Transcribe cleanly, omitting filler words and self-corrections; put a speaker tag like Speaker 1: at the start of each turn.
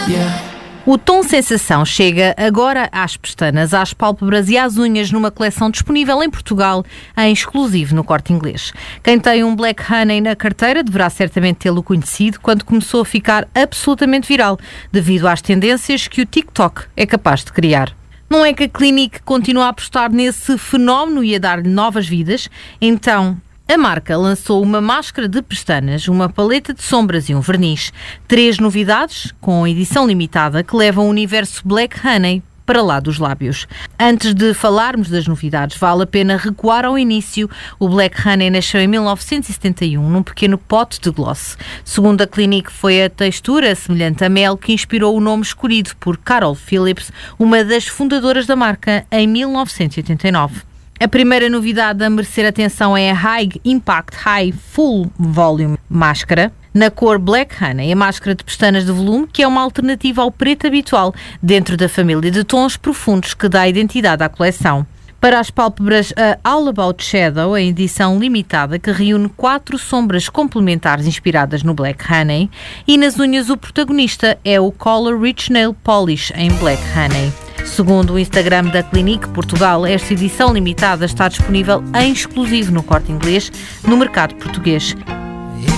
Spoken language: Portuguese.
Speaker 1: O Tom Sensação chega agora às pestanas, às pálpebras e às unhas numa coleção disponível em Portugal, em exclusivo no Corte Inglês. Quem tem um Black Honey na carteira deverá certamente tê-lo conhecido quando começou a ficar absolutamente viral, devido às tendências que o TikTok é capaz de criar. Não é que a Clinique continua a apostar nesse fenómeno e a dar-lhe novas vidas? Então, a marca lançou uma máscara de pestanas, uma paleta de sombras e um verniz. 3 novidades, com edição limitada, que levam o universo Black Honey para lá dos lábios. Antes de falarmos das novidades, vale a pena recuar ao início. O Black Honey nasceu em 1971, num pequeno pote de gloss. Segundo a Clinique, foi a textura semelhante a mel que inspirou o nome escolhido por Carol Phillips, uma das fundadoras da marca, em 1989. A primeira novidade a merecer atenção é a High Impact High Full Volume máscara, na cor Black Honey, a máscara de pestanas de volume, que é uma alternativa ao preto habitual, dentro da família de tons profundos que dá identidade à coleção. Para as pálpebras, a All About Shadow, a edição limitada, que reúne 4 sombras complementares inspiradas no Black Honey, e nas unhas o protagonista é o Color Rich Nail Polish em Black Honey. Segundo o Instagram da Clinique Portugal, esta edição limitada está disponível em exclusivo no Corte Inglês, no mercado português.